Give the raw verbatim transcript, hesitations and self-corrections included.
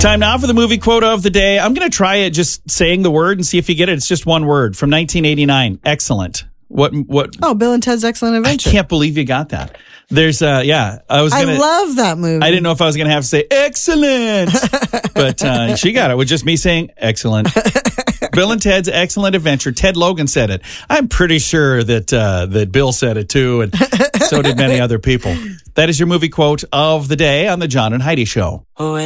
Time now for the movie quote of the day. I'm going to try it just saying the word and see if you get it. It's just one word from nineteen eighty-nine. Excellent. What? What? Oh, Bill and Ted's Excellent Adventure. I can't believe you got that. There's, uh, yeah, I was gonna. I love that movie. I didn't know if I was going to have to say excellent, but uh, she got it with just me saying excellent. Bill and Ted's Excellent Adventure. Ted Logan said it. I'm pretty sure that uh, that Bill said it too, and so did many other people. That is your movie quote of the day on the John and Heidi Show.